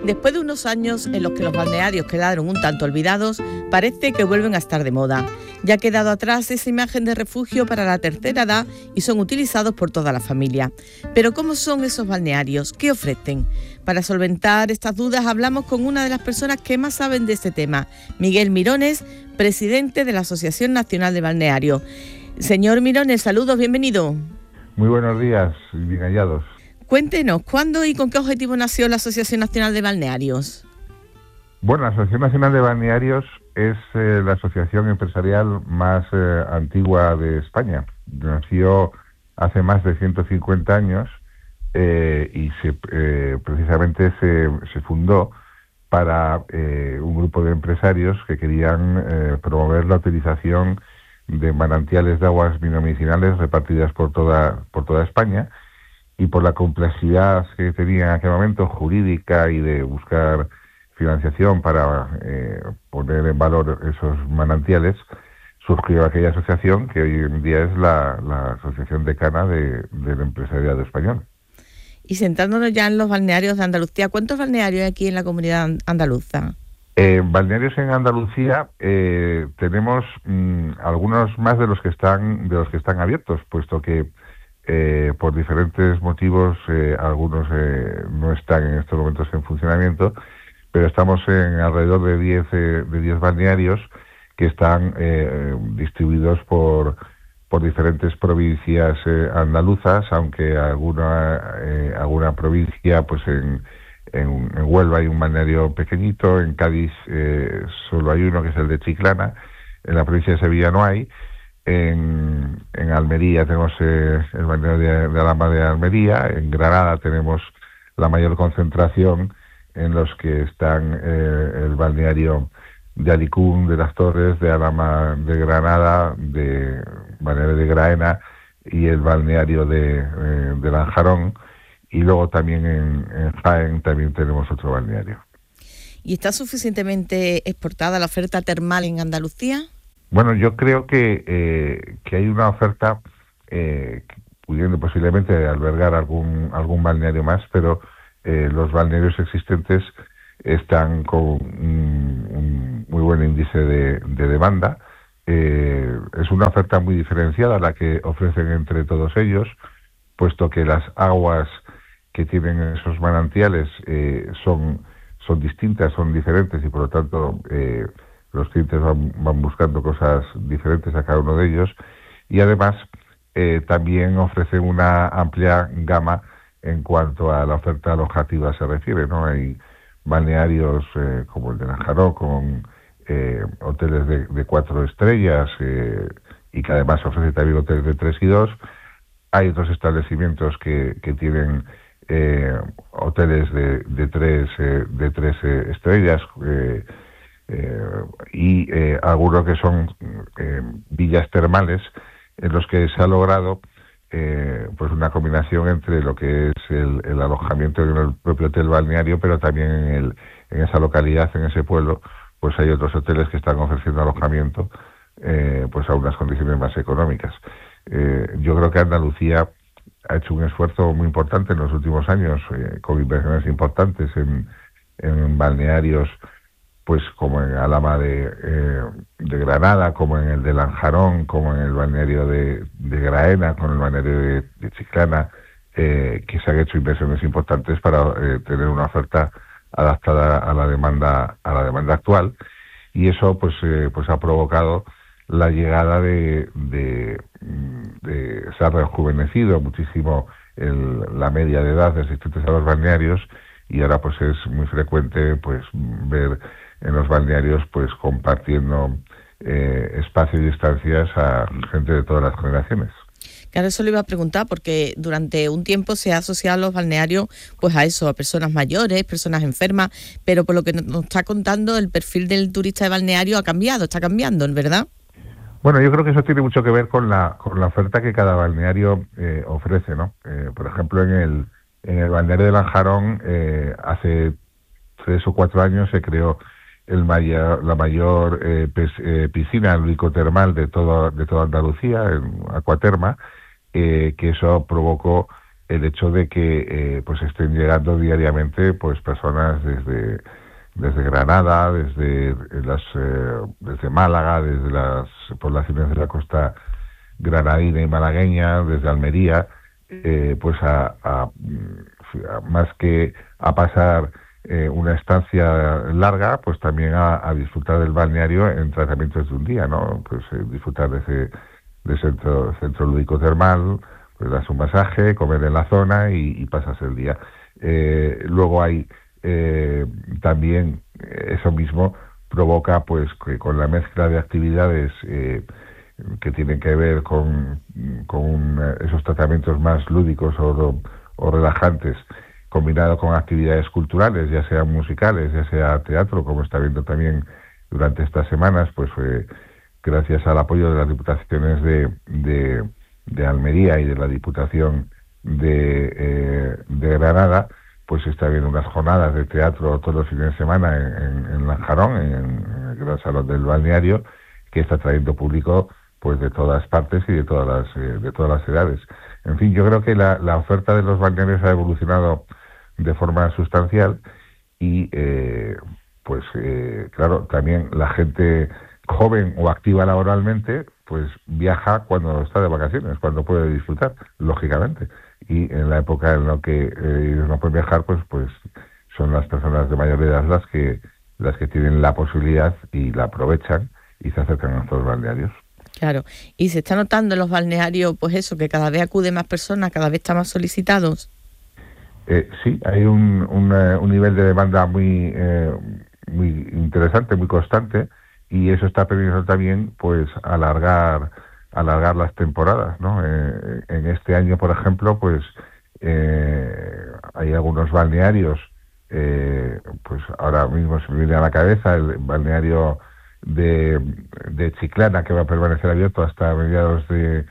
Después de unos años en los que los balnearios quedaron un tanto olvidados, parece que vuelven a estar de moda. Ya ha quedado atrás esa imagen de refugio para la tercera edad y son utilizados por toda la familia. Pero ¿cómo son esos balnearios? ¿Qué ofrecen? Para solventar estas dudas hablamos con una de las personas que más saben de este tema, Miguel Mirones, presidente de la Asociación Nacional de Balnearios. Señor Mirones, saludos, bienvenido. Muy buenos días, bien hallados. Cuéntenos, ¿cuándo y con qué objetivo nació la Asociación Nacional de Balnearios? Bueno, la Asociación Nacional de Balnearios es la asociación empresarial más antigua de España. Nació hace más de 150 años y precisamente se fundó para un grupo de empresarios que querían promover la utilización de manantiales de aguas medicinales repartidas por toda España, y por la complejidad que tenía en aquel momento jurídica y de buscar financiación para poner en valor esos manantiales, surgió aquella asociación que hoy en día es la Asociación Decana del Empresariado Español. Y sentándonos ya en los balnearios de Andalucía, ¿cuántos balnearios hay aquí en la comunidad andaluza? Balnearios en Andalucía tenemos algunos más de los que están abiertos, puesto que por diferentes motivos algunos no están en estos momentos en funcionamiento, pero estamos en alrededor de 10 balnearios que están distribuidos por diferentes provincias andaluzas, aunque alguna provincia, pues en Huelva hay un balneario pequeñito, en Cádiz solo hay uno, que es el de Chiclana, en la provincia de Sevilla no hay. En Almería tenemos el balneario de Alhama de Almería. En Granada tenemos la mayor concentración, en los que están el balneario de Alicún, de las Torres, de Alhama de Granada, de balneario de Graena y el balneario de Lanjarón. Y luego también en Jaén también tenemos otro balneario. ¿Y está suficientemente exportada la oferta termal en Andalucía? Bueno, yo creo que hay una oferta pudiendo posiblemente albergar algún balneario más, pero los balnearios existentes están con un muy buen índice de demanda. Es una oferta muy diferenciada la que ofrecen entre todos ellos, puesto que las aguas que tienen esos manantiales son distintas, son diferentes, y por lo tanto los clientes van buscando cosas diferentes a cada uno de ellos, y además también ofrecen una amplia gama en cuanto a la oferta alojativa se refiere, ¿no? Hay balnearios como el de Lanjarón, con hoteles de 4 estrellas y que además ofrece también hoteles de 3 y 2. Hay otros establecimientos que tienen hoteles de 3 estrellas, y algunos que son villas termales, en los que se ha logrado pues una combinación entre lo que es el alojamiento en el propio hotel balneario, pero también en esa localidad, en ese pueblo, pues hay otros hoteles que están ofreciendo alojamiento pues a unas condiciones más económicas. Yo creo que Andalucía ha hecho un esfuerzo muy importante en los últimos años, con inversiones importantes en balnearios, pues como en Alhama de Granada, como en el de Lanjarón, como en el balneario de Graena, con el balneario de Chiclana, que se han hecho inversiones importantes para tener una oferta adaptada a la demanda actual, y eso pues ha provocado la llegada se ha rejuvenecido muchísimo la media de edad de asistentes a los balnearios, y ahora pues es muy frecuente pues ver en los balnearios pues compartiendo espacio y distancias a gente de todas las generaciones. Claro, eso le iba a preguntar, porque durante un tiempo se ha asociado a los balnearios pues a eso, a personas mayores, personas enfermas, pero por lo que nos está contando, el perfil del turista de balneario está cambiando, ¿verdad? Bueno, yo creo que eso tiene mucho que ver con la oferta que cada balneario ofrece, ¿no? Por ejemplo, en el balneario de Lanjarón, hace 3 o 4 años se creó la mayor piscina ludicotermal de toda Andalucía, en Aquaterma, que eso provocó el hecho de que pues estén llegando diariamente pues personas desde Granada, desde Málaga, desde las poblaciones de la costa granadina y malagueña, desde Almería, pues más que a pasar una estancia larga, pues también a disfrutar del balneario en tratamientos de un día, ¿no? Pues disfrutar de centro lúdico termal, pues das un masaje, comer en la zona y pasas el día. Luego hay también eso mismo provoca pues que con la mezcla de actividades que tienen que ver con esos tratamientos más lúdicos o relajantes, combinado con actividades culturales, ya sean musicales, ya sea teatro, como está viendo también durante estas semanas, pues gracias al apoyo de las diputaciones de Almería y de la Diputación de Granada, pues está habiendo unas jornadas de teatro todos los fines de semana en Lanjarón, en el Gran Salón del Balneario, que está trayendo público pues de todas partes y de todas las edades. En fin, yo creo que la oferta de los balnearios ha evolucionado de forma sustancial y claro, también la gente joven o activa laboralmente pues viaja cuando está de vacaciones, cuando puede disfrutar, lógicamente, y en la época en la que ellos no pueden viajar, pues son las personas de mayor edad las que tienen la posibilidad y la aprovechan y se acercan a estos balnearios. Claro, y se está notando en los balnearios, pues eso, que cada vez acude más personas, cada vez están más solicitados. Sí, hay un nivel de demanda muy interesante, muy constante, y eso está permitiendo también pues alargar las temporadas, ¿no? En este año, por ejemplo, pues hay algunos balnearios, pues ahora mismo se me viene a la cabeza el balneario de Chiclana, que va a permanecer abierto hasta mediados del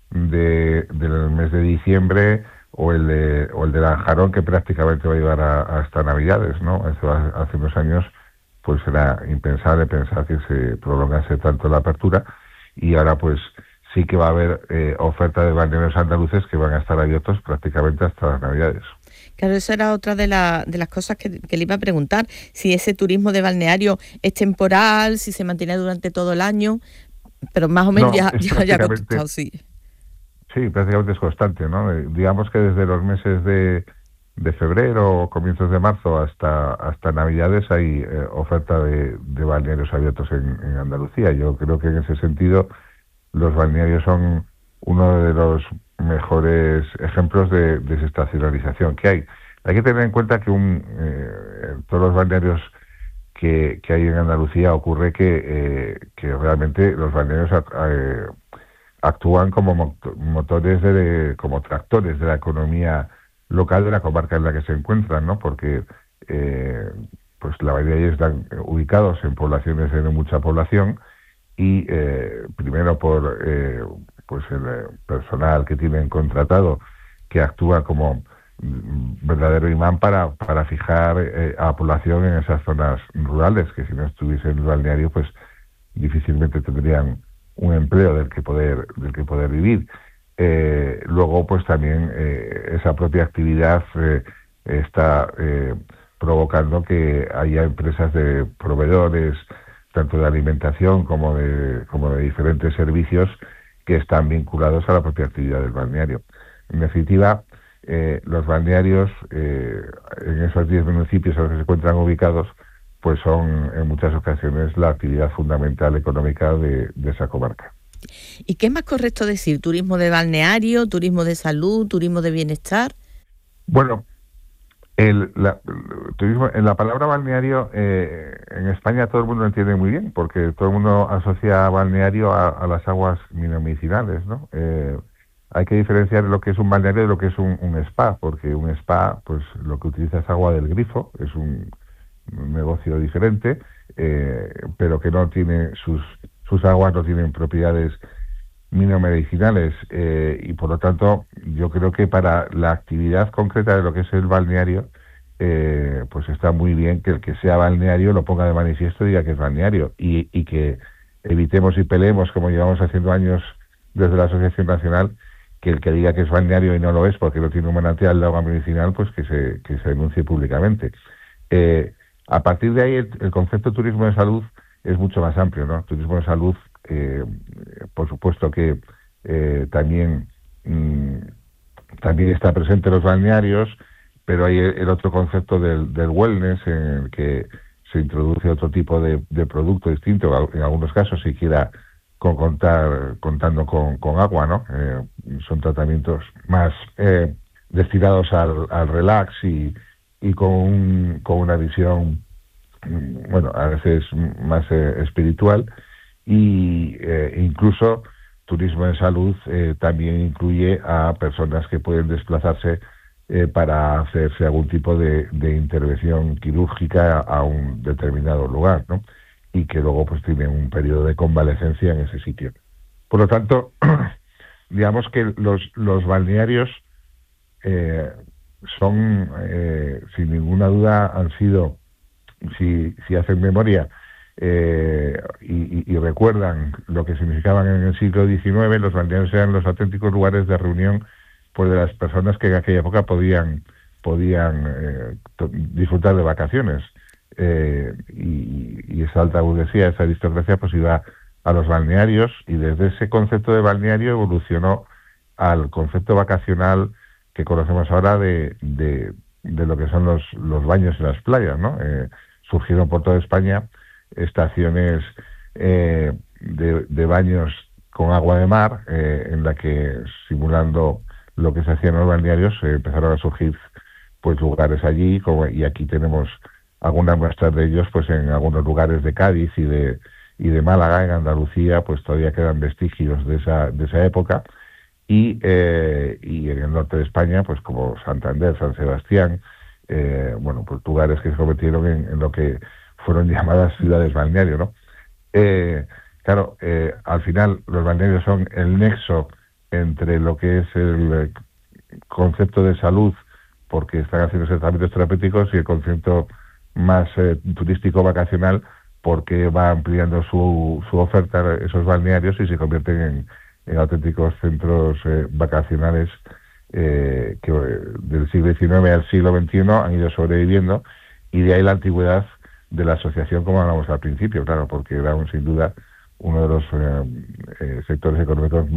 mes de diciembre, o el de Lanjarón, que prácticamente va a llevar hasta Navidades, ¿no? Hace unos años pues era impensable pensar que se prolongase tanto la apertura, y ahora pues sí que va a haber oferta de balnearios andaluces que van a estar abiertos prácticamente hasta las Navidades. Claro, esa era otra de las cosas que le iba a preguntar, si ese turismo de balneario es temporal, si se mantiene durante todo el año, pero más o menos ya ha contestado, sí. Sí, prácticamente es constante, ¿no? Digamos que desde los meses de febrero o comienzos de marzo hasta Navidades hay oferta de balnearios abiertos en Andalucía. Yo creo que en ese sentido los balnearios son uno de los mejores ejemplos de desestacionalización que hay. Hay que tener en cuenta que todos los balnearios que hay en Andalucía ocurre que realmente los balnearios actúan como motores como tractores de la economía local de la comarca en la que se encuentran, ¿no? Porque pues la mayoría de ellos están ubicados en poblaciones de mucha población y primero por pues el personal que tienen contratado, que actúa como verdadero imán para fijar a la población en esas zonas rurales, que si no estuviese en el balneario pues difícilmente tendrían un empleo del que poder vivir. Luego pues también esa propia actividad está provocando que haya empresas de proveedores tanto de alimentación como de diferentes servicios que están vinculados a la propia actividad del balneario. En definitiva, los balnearios en esos 10 municipios en los que se encuentran ubicados pues son en muchas ocasiones la actividad fundamental económica de esa comarca. ¿Y qué es más correcto decir? ¿Turismo de balneario, turismo de salud, turismo de bienestar? Bueno, turismo, en la palabra balneario en España todo el mundo lo entiende muy bien, porque todo el mundo asocia balneario a las aguas medicinales, ¿no? Hay que diferenciar lo que es un balneario de lo que es un spa, porque un spa, pues lo que utiliza es agua del grifo, es un negocio diferente, pero que no tiene sus aguas no tienen propiedades minomedicinales, y por lo tanto yo creo que para la actividad concreta de lo que es el balneario pues está muy bien que el que sea balneario lo ponga de manifiesto y diga que es balneario, y que evitemos y peleemos, como llevamos haciendo años desde la Asociación Nacional, que el que diga que es balneario y no lo es porque no tiene un manantial de agua medicinal, pues que se denuncie públicamente. A partir de ahí, el concepto de turismo de salud es mucho más amplio, ¿no? Turismo de salud, por supuesto que también está presente en los balnearios, pero hay el otro concepto del wellness, en el que se introduce otro tipo de producto distinto, en algunos casos siquiera contando con agua, ¿no? Son tratamientos más destinados al relax y con una visión, bueno, a veces más espiritual, y incluso turismo de salud también incluye a personas que pueden desplazarse para hacerse algún tipo de intervención quirúrgica a un determinado lugar, ¿no? Y que luego pues tienen un periodo de convalecencia en ese sitio. Por lo tanto, digamos que los balnearios son, sin ninguna duda, han sido, si hacen memoria y recuerdan lo que significaban en el siglo XIX, los balnearios eran los auténticos lugares de reunión pues de las personas que en aquella época podían disfrutar de vacaciones. Y esa alta burguesía, esa aristocracia, pues iba a los balnearios, y desde ese concepto de balneario evolucionó al concepto vacacional que conocemos ahora de lo que son los baños en las playas, ¿no? Surgieron por toda España estaciones de baños con agua de mar, en la que, simulando lo que se hacía en los balnearios, empezaron a surgir pues lugares allí, y aquí tenemos algunas muestras de ellos pues en algunos lugares de Cádiz y de Málaga. En Andalucía pues todavía quedan vestigios de esa época, y en el norte de España pues como Santander, San Sebastián, bueno, pues lugares que se convirtieron en lo que fueron llamadas ciudades balneario, ¿no? Claro, al final los balnearios son el nexo entre lo que es el concepto de salud, porque están haciendo tratamientos terapéuticos, y el concepto más turístico vacacional, porque va ampliando su oferta esos balnearios y se convierten en auténticos centros vacacionales que del siglo XIX al siglo XXI han ido sobreviviendo, y de ahí la antigüedad de la asociación, como hablamos al principio, claro, porque era sin duda uno de los sectores económicos